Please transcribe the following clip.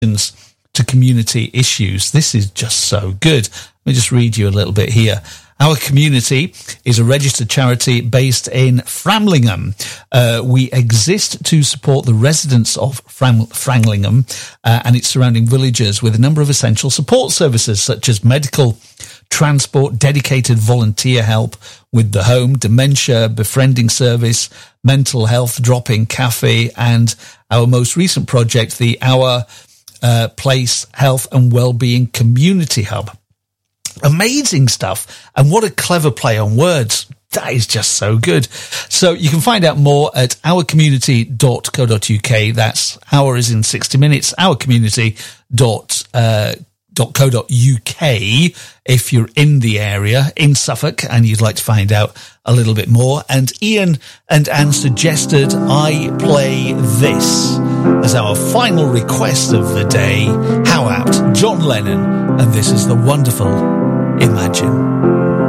to community issues. This is just so good. Let me just read you a little bit here. Our Community is a registered charity based in Framlingham. We exist to support the residents of Framlingham and its surrounding villages with a number of essential support services such as medical, transport, dedicated volunteer help with the home, dementia, befriending service, mental health, drop-in cafe, and our most recent project, the Our Place Health and Wellbeing Community Hub. Amazing stuff. And what a clever play on words. That is just so good. So you can find out more at ourcommunity.co.uk. That's hour is in 60 minutes. ourcommunity.co.uk if you're in the area in Suffolk and you'd like to find out a little bit more. And Ian and Anne suggested I play this as our final request of the day. How apt. John Lennon, and this is the wonderful Imagine.